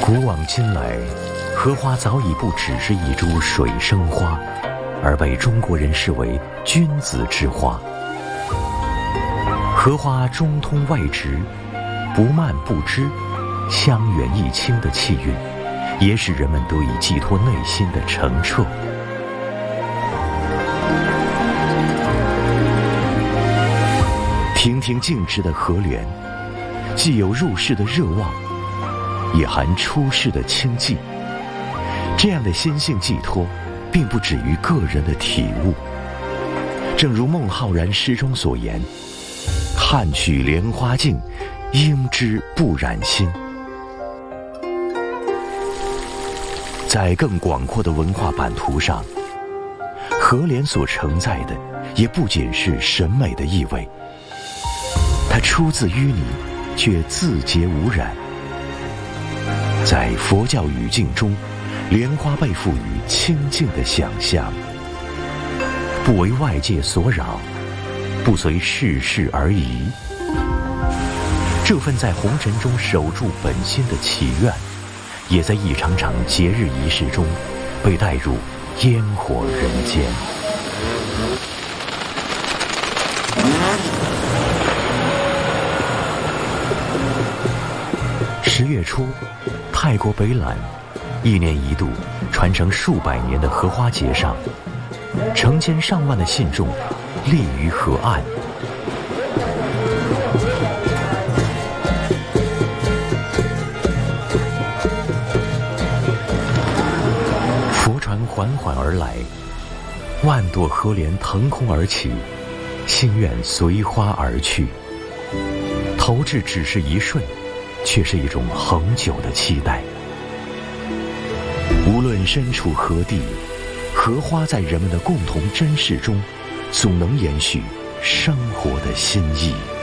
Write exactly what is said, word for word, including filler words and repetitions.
古往今来，荷花早已不只是一株水生花，而被中国人视为君子之花。荷花中通外直，不蔓不枝，香远益清的气韵，也使人们得以寄托内心的澄澈。亭亭净植的荷莲，既有入世的热望，也含出世的清寂。这样的心性寄托，并不止于个人的体悟。正如孟浩然诗中所言：“看取莲花净，应知不染心。”在更广阔的文化版图上，荷莲所承载的，也不仅是审美的意味。它出自淤泥，却自洁无染。在佛教语境中，莲花被赋予清净的想象，不为外界所扰，不随世事而移。这份在红尘中守住本心的祈愿，也在一场场节日仪式中被带入烟火人间。十月初，泰国北榄一年一度传承数百年的荷花节上，成千上万的信众立于河岸。佛船缓缓而来，万朵荷莲腾空而起，心愿随花而去。投掷只是一瞬，却是一种恒久的期待。无论身处何地，荷花在人们的共同珍视中，总能延续生活的心意。